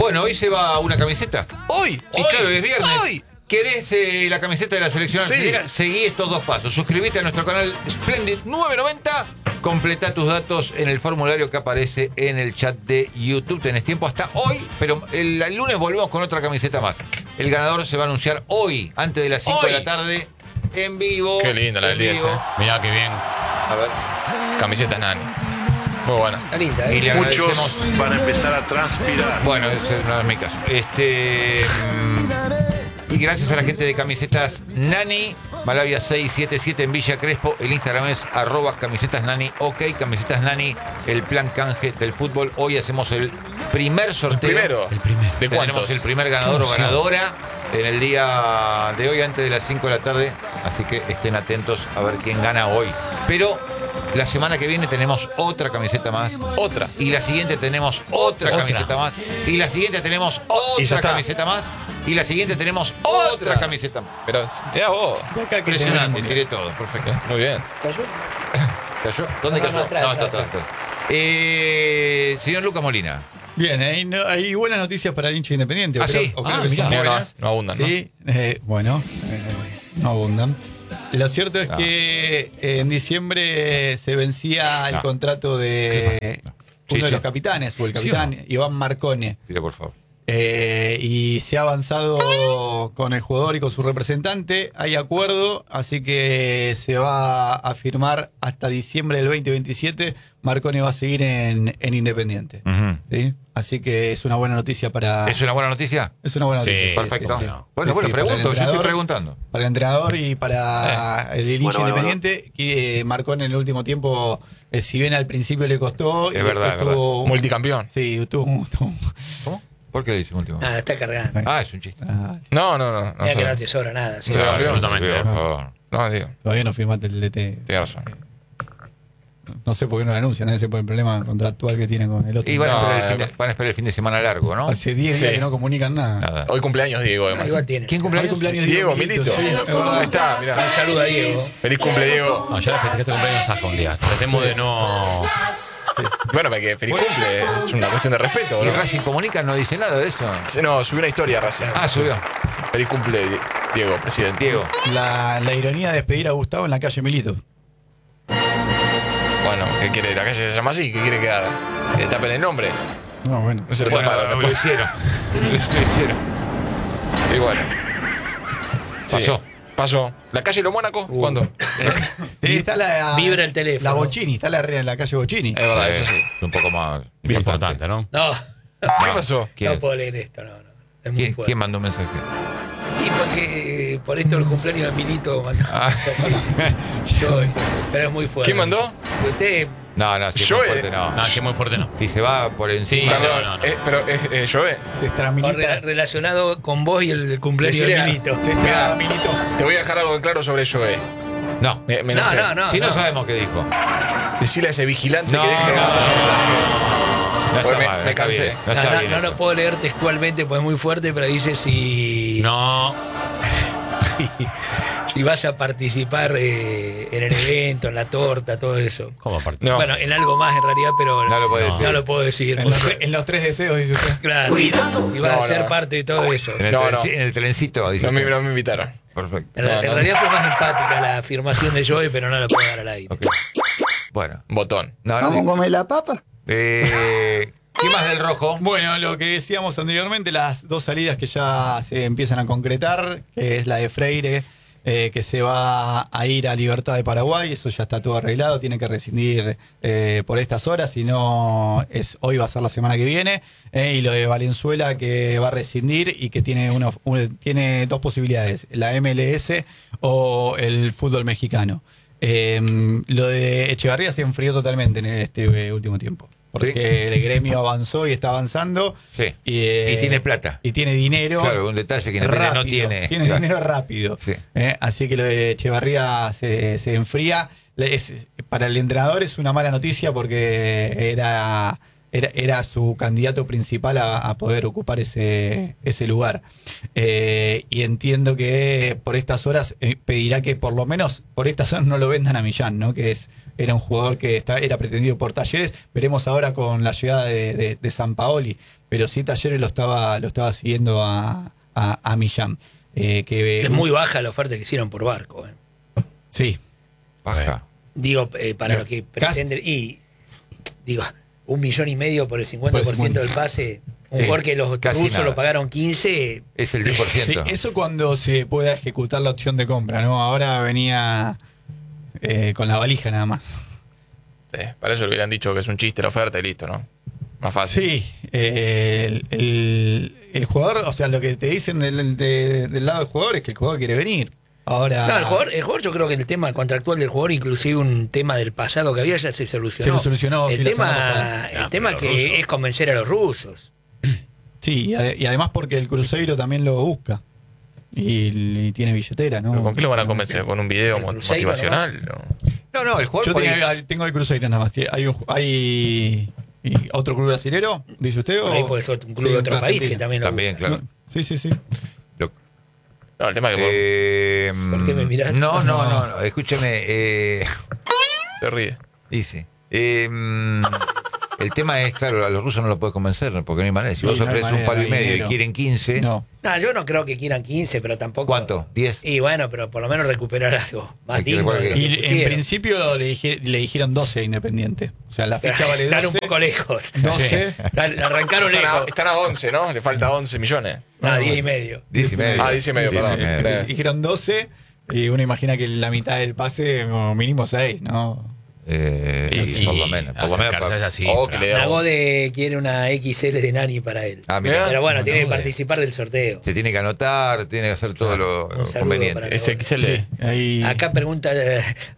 Bueno, hoy se va una camiseta. Hoy. Y claro, es viernes. Hoy. ¿Querés la camiseta de la selección argentina? Seguí estos dos pasos. Suscríbete a nuestro canal Splendid 990. Completá tus datos en el formulario que aparece en el chat de YouTube. Tenés tiempo hasta hoy, pero el lunes volvemos con otra camiseta más. El ganador se va a anunciar hoy, antes de las 5 de la tarde, en vivo. Qué linda la del 10, Mirá qué bien. A ver. Camiseta Nani. Muy buena. Está linda, Y le Muchos agradecemos. van a empezar a transpirar. Bueno, ese no es mi caso. Y gracias a la gente de Camisetas Nani, Malavia 677 en Villa Crespo. El Instagram es @camisetasnani. Ok, Camisetas Nani, el plan canje del fútbol. Hoy hacemos el primer sorteo. El primero. ¿De cuántos? Tenemos el primer ganador o ganadora en el día de hoy, antes de las 5 de la tarde. Así que estén atentos a ver quién gana hoy. Pero la semana que viene tenemos otra camiseta más. Otra. Y la siguiente tenemos otra camiseta más. Y la siguiente tenemos Y ya otra está. camiseta más. Y la siguiente tenemos otra camiseta más. Pero, mirá vos. Impresionante, tiré todo, perfecto. Muy bien. ¿Cayó? ¿Dónde No, cayó? no, atrás, está atrás. Señor Lucas Molina. Bien, hay buenas noticias para el hincha independiente. ¿Sí? Mirá, no abundan, ¿no? Sí, bueno, no abundan. Lo cierto es que en diciembre se vencía el contrato de uno de los capitanes, o el capitán, Iván Marcone. Tire, por favor. Y se ha avanzado con el jugador y con su representante. Hay acuerdo, así que se va a firmar hasta diciembre del 2027. Marcone va a seguir en Independiente. ¿Sí? Así que es una buena noticia para... ¿Es una buena noticia? Es una buena noticia. Sí, Perfecto. sí, sí. Bueno, Sí, sí, pregunto, para el yo estoy entrenador, preguntando. Para el entrenador y para el hincha Bueno, independiente, que Marcone en el último tiempo, si bien al principio le costó... Es verdad, después tuvo- Multicampeón. Sí, tuvo... ¿Cómo? ¿Por qué le dice último? Ah, está cargando. Ah, es un chiste. No. Mira que sé. no te sobra nada. Sí. Sí, absolutamente. Por favor. No, digo. Todavía no firmaste el DT. Tienes razón. No sé por qué no lo anuncian, debe ser por el problema contractual que tienen con el otro. Y van a, No, esperar el fin de semana largo, ¿no? Hace 10 días Sí. que no comunican nada. Nada. Hoy cumpleaños Diego, Ah, además. igual tiene. ¿Quién Hoy cumpleaños? cumpleaños Diego Milito. Sí, es verdad. Ahí está, mirá. Un saludo a Diego. Feliz cumple, Diego. No, ya le festejaste cumpleaños a Saja un día. Tratemos de no. Bueno, porque feliz cumple. Es una cuestión de respeto, ¿Y ¿no? Racing Comunica no dice nada de eso? Sí, no, subí una historia recién. Ah, subió. Feliz cumple, Diego, presidente. Diego. La ironía de despedir a Gustavo en la calle Milito. Bueno, ¿qué quiere? La calle se llama así. ¿Qué quiere que haga? ¿Que le tapen el nombre? No, bueno. No se lo Bueno, taparon. lo hicieron. Lo hicieron. Y bueno. Sí, Pasó. ¿La calle Lo Mónaco? ¿Cuándo? Está la, Vibra el teléfono. La Bocini, está la calle Bocini. Es verdad, eso sí. Un poco más Importante, ¿no? No, ¿Qué pasó? ¿Quién, no puedo leer esto, no. Es muy fuerte. ¿Quién mandó un mensaje? Y porque por esto el cumpleaños de Milito mandó. Ah. Pero es muy fuerte. ¿Quién mandó? Usted. No, si es Yo, muy fuerte, no. No, que muy fuerte no. Si se va por encima. Sí, no. no. Pero es Joe. Se extramilita. Relacionado con vos y el cumpleaños Decile de a- Milito. Se extramilitó. Te voy a dejar algo en claro sobre Joe. No. Me enojé. No. Si no sabemos qué dijo. Decile a ese vigilante No, que deje de no, mandar no. mensajes. No Pues está mal, me está cansé. bien. No está bien No eso. lo puedo leer textualmente, pues es muy fuerte, pero dice si. No. Si vas a participar en el evento, en la torta, todo eso. ¿Cómo aparte? No. Bueno, en algo más en realidad, pero No lo puede decir. no lo puedo decir. En los 3 deseos, dice usted. Claro, y vas No, a ser no. parte de todo eso. En el, No, en el trencito. Dice No me usted. invitaron. Perfecto. En realidad fue más enfática la afirmación de Joey, pero no la puedo dar al aire. Ok. Bueno. Botón. No, ¿Vamos a comer la papa? ¿Qué más del rojo? Bueno, lo que decíamos anteriormente, las 2 salidas que ya se empiezan a concretar, que es la de Freire, que se va a ir a Libertad de Paraguay, eso ya está todo arreglado, tiene que rescindir por estas horas, si no, hoy va a ser la semana que viene, y lo de Valenzuela que va a rescindir y que tiene, tiene 2 posibilidades, la MLS o el fútbol mexicano. Lo de Echevarría se enfrió totalmente en este último tiempo. Porque ¿Sí? el gremio avanzó y está avanzando. Sí. Y tiene plata. Y tiene dinero. Claro, un detalle que Independiente no tiene. Tiene Claro. dinero rápido. Sí. Así que lo de Echevarría se enfría. Para el entrenador es una mala noticia porque era era su candidato principal a poder ocupar ese lugar. Y entiendo que por estas horas pedirá que por lo menos por estas horas no lo vendan a Millán, ¿no? Que era un jugador que era pretendido por Talleres. Veremos ahora con la llegada de Sampaoli, pero sí Talleres lo estaba siguiendo a Millán. Es muy baja la oferta que hicieron por Barco. Sí. Baja. Digo, para lo que pretenden. Y digo, 1,5 millones por el 50% del pase. Un jugador que los rusos nada. lo pagaron 15. Es el 10%. Sí, eso cuando se pueda ejecutar la opción de compra, ¿no? Ahora venía con la valija nada más. Sí, para eso le hubieran dicho que es un chiste la oferta y listo, ¿no? Más fácil. Sí, el jugador, o sea, lo que te dicen del lado del jugador es que el jugador quiere venir. Ahora, No, el jugador, yo creo que el tema contractual del jugador, inclusive un tema del pasado que había, ya se solucionó. Se lo solucionó, sí, el la tema, semana pasada. el tema que es convencer a los rusos. sí, y además porque el Cruzeiro también lo busca. Y tiene billetera, ¿no? ¿Pero con qué lo van a convencer? ¿Con un video El Cruzeiro motivacional? No. No, el jugador Yo por ahí- tengo el Cruzeiro nada más. ¿Hay otro club brasilero, dice usted? Por ahí puede ser un club Sí, de otro país Argentina. que también lo También, busca. claro. No, sí. Lo- No, el tema es que ¿Por qué me mirás? No, escúcheme. se ríe. Dice. El tema es, claro, a los rusos no lo puedes convencer, porque no hay manera. Si Sí, vos no hay ofreces un manera, palo y no hay medio y dinero. quieren 15, No. No, yo no creo que quieran 15, pero tampoco. ¿cuánto? ¿10? Y bueno, pero por lo menos recuperar algo más Hay que digno. recordar de que- lo que Y en pusieron. principio le dijeron 12 a Independiente. O sea, la ficha vale 12. Están un poco lejos. 12. La arrancaron lejos. Están a 11, ¿no? Le falta 11 millones. No, 10 y medio. 10 y medio. Ah, 10 y medio, perdón. medio. Dijeron 12 y uno imagina que la mitad del pase, como mínimo 6, ¿no? Y por lo menos. Por lo menos acercarse a esa cifra. O que le da- Nagode quiere una XL de Nani para él. mira, Pero bueno, tiene que Nagode. participar del sorteo. se tiene que anotar, tiene que hacer todo lo Un saludo conveniente. para Es XL. Sí, ahí... Acá pregunta